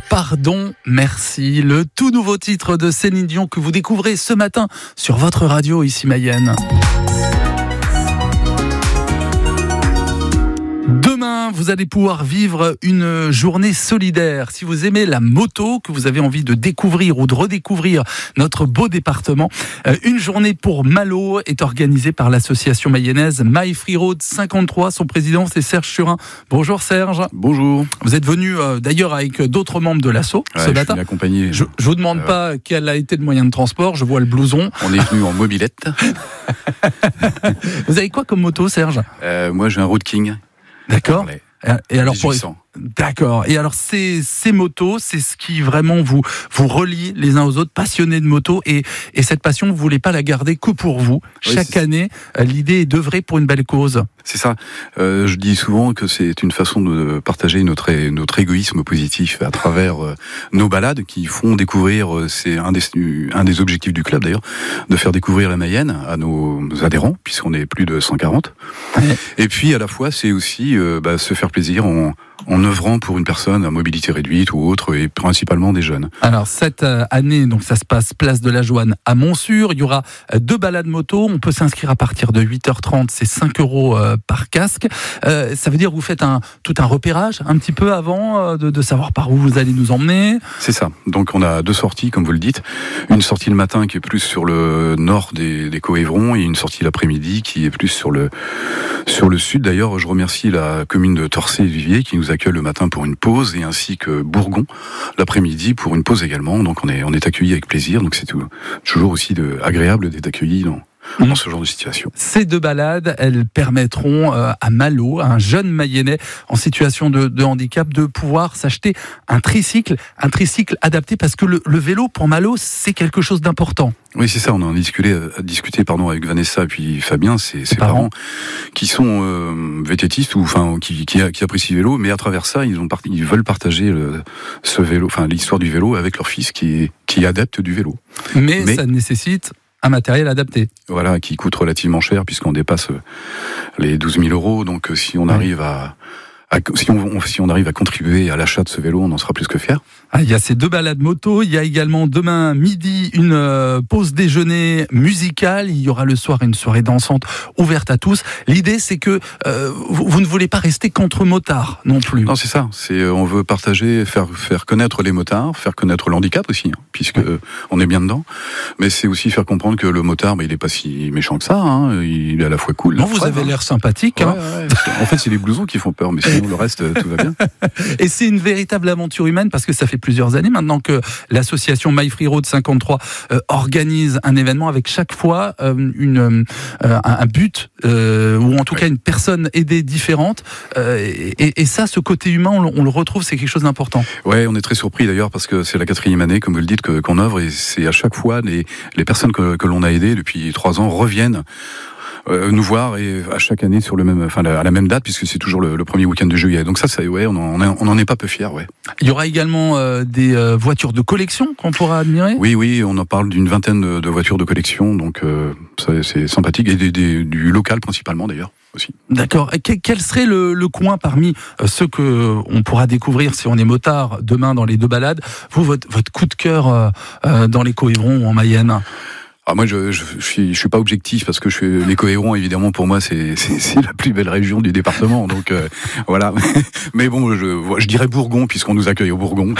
Pardon, merci, le tout nouveau titre de Céline Dion que vous découvrez ce matin sur votre radio ici Mayenne. Demain, vous allez pouvoir vivre une journée solidaire. Si vous aimez la moto, que vous avez envie de découvrir ou de redécouvrir notre beau département, une journée pour Malo est organisée par l'association mayonnaise My Free Road 53. Son président, c'est Serge Surin. Bonjour Serge. Bonjour. Vous êtes venu d'ailleurs avec d'autres membres de l'asso ce matin. Je suis accompagné. Je vous demande pas quel a été le moyen de transport, je vois le blouson. On est venu en mobilette. Vous avez quoi comme moto, Serge ? Moi, j'ai un Road King. D'accord. Et alors 1800. D'accord. Et alors ces motos, c'est ce qui vraiment vous relie les uns aux autres, passionnés de moto, et cette passion, vous voulez pas la garder que pour vous. Oui, chaque année, l'idée est d'œuvrer pour une belle cause. C'est ça. Je dis souvent que c'est une façon de partager notre égoïsme positif à travers nos balades qui font découvrir, c'est un des objectifs du club d'ailleurs, de faire découvrir la Mayenne à nos adhérents, puisqu'on est plus de 140. Ouais. Et puis à la fois, c'est aussi se faire plaisir en œuvrant pour une personne à mobilité réduite ou autre, et principalement des jeunes. Alors cette année, donc ça se passe place de la Joanne à Montsûrs. Il y aura 2 balades moto. On peut s'inscrire à partir de 8h30. C'est 5 € par casque. Ça veut dire que vous faites tout un repérage un petit peu avant de savoir par où vous allez nous emmener. C'est ça. Donc on a 2 sorties, comme vous le dites. Une sortie le matin qui est plus sur le nord des Coévrons, et une sortie l'après-midi qui est plus sur le sud. D'ailleurs, je remercie la commune de Torcé-Vivier qui nous accueille le matin pour une pause, et ainsi que Bourgon l'après-midi pour une pause également. Donc on est accueillis avec plaisir. Donc c'est toujours aussi agréable d'être accueilli dans ce genre de situation. Ces 2 balades, elles permettront à Malo, à un jeune Mayennais en situation de handicap, de pouvoir s'acheter un tricycle adapté, parce que le vélo pour Malo, c'est quelque chose d'important. Oui, c'est ça. On en a discuté avec Vanessa et puis Fabien, ses parents, qui sont vététistes ou qui apprécient le vélo, mais à travers ça, ils veulent partager ce vélo, l'histoire du vélo avec leur fils qui est adepte du vélo. Mais ça nécessite un matériel adapté. Voilà, qui coûte relativement cher puisqu'on dépasse les 12 000 €. Donc si on arrive si on arrive à contribuer à l'achat de ce vélo, on en sera plus que fiers. Il y a ces 2 balades moto. Il y a également demain midi une pause déjeuner musicale. Il y aura le soir une soirée dansante ouverte à tous. L'idée, c'est que vous ne voulez pas rester qu'entre motards non plus. Non, c'est ça. On veut partager, faire connaître les motards, faire connaître le handicap aussi, puisque on est bien dedans. Mais c'est aussi faire comprendre que le motard, il est pas si méchant que ça. Il est à la fois cool. Non, vous avez l'air sympathique. Ouais. En fait, c'est les blousons qui font peur, mais sinon le reste, tout va bien. Et c'est une véritable aventure humaine, parce que ça fait plusieurs années maintenant que l'association My Free Road 53 organise un événement avec chaque fois un but, ou en tout cas une personne aidée différente. Et ça, ce côté humain, on le retrouve, c'est quelque chose d'important. Ouais, on est très surpris d'ailleurs, parce que c'est la 4e année, comme vous le dites, qu'on œuvre, et c'est à chaque fois les personnes que l'on a aidées depuis 3 ans reviennent nous voir, et à chaque année à la même date, puisque c'est toujours le premier week-end de juillet. Donc ça, on en est pas peu fiers, ouais. Il y aura également des voitures de collection qu'on pourra admirer. Oui, on en parle d'une vingtaine de voitures de collection, donc c'est sympathique, et du local principalement d'ailleurs aussi. D'accord. Quel serait le coin parmi ceux que on pourra découvrir si on est motard demain dans les 2 balades, votre coup de cœur dans les Coévrons ou en Mayenne? Moi, je suis pas objectif, parce que les Coévrons, évidemment, pour moi, c'est la plus belle région du département. Donc voilà. Mais bon, je dirais Bourgon, puisqu'on nous accueille au Bourgon.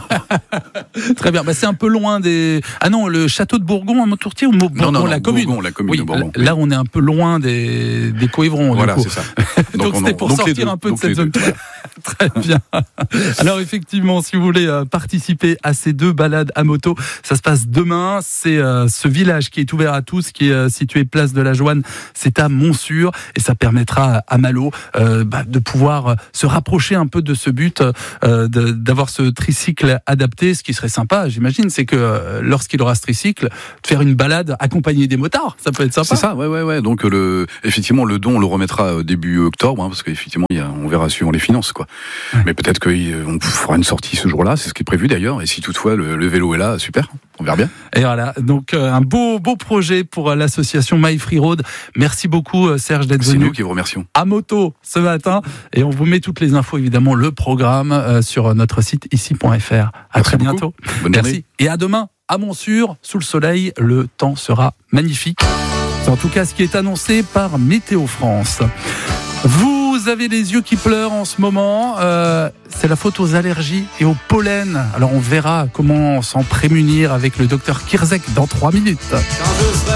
Très bien. C'est un peu loin des. Ah non, le château de Bourgon à Montourtier, ou non, la commune. Bourgon, la commune de Bourgon. Là, on est un peu loin des Coévrons. Voilà, c'est ça. Donc c'était pour sortir un peu de cette zone. Très bien. Alors effectivement, si vous voulez participer à ces 2 balades à moto, ça se passe demain. C'est ce village qui est ouvert à tous, qui est situé place de la Joanne, c'est à Montsûrs, et ça permettra à Malo de pouvoir se rapprocher un peu de ce but, d'avoir ce tricycle adapté. Ce qui serait sympa, j'imagine, c'est que lorsqu'il aura ce tricycle, de faire une balade accompagnée des motards, ça peut être sympa. C'est ça, ouais. Donc effectivement, le don, on le remettra début octobre, parce qu'effectivement, on verra suivant les finances, quoi. Mais peut-être qu'on fera une sortie ce jour-là, c'est ce qui est prévu d'ailleurs. Et si toutefois le vélo est là, super, on verra bien. Et voilà, donc un beau projet pour l'association My Free Road. Merci beaucoup Serge d'être venu. C'est nous qui vous remercions. À moto ce matin. Et on vous met toutes les infos, évidemment, le programme sur notre site ici.fr. À très bientôt. Bonne journée. Et à demain, à Montsûrs, sous le soleil, le temps sera magnifique. C'est en tout cas ce qui est annoncé par Météo France. Vous avez les yeux qui pleurent en ce moment, c'est la faute aux allergies et au pollen. Alors on verra comment s'en prémunir avec le docteur Kirzek dans 3 minutes.